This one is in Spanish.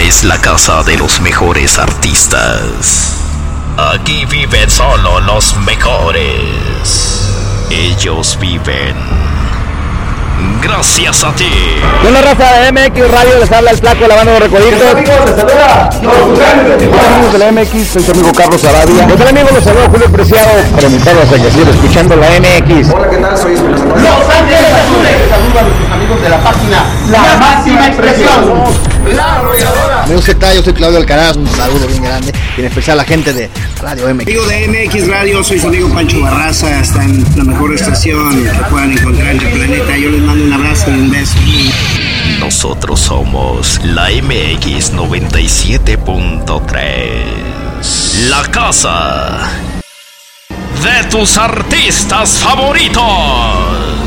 es la casa de los mejores artistas. Aquí viven solo los mejores. Ellos viven gracias a ti. Con la raza de MX Radio les habla el flaco de la banda de los Recoditos. Amigos, les saluda Hola amigos de la MX, soy su amigo Carlos Arabia. Hola amigos, les saluda Julio Preciado para invitarlos a que sigan escuchando la MX. Hola, ¿qué tal? Soy Espinosa. Los Ángeles Azules. Saludos a nuestros amigos de la página La Máxima Expresión. La Arrolladora. Amigos, ¿qué tal? Yo soy Claudio Alcaraz, un saludo bien grande y en especial a la gente de Radio MX. Amigo de MX Radio, soy su amigo Pancho Barraza, está en la mejor estación que puedan encontrar en el planeta. Yo les mando un abrazo y un beso. Nosotros somos la MX 97.3, la casa de tus artistas favoritos.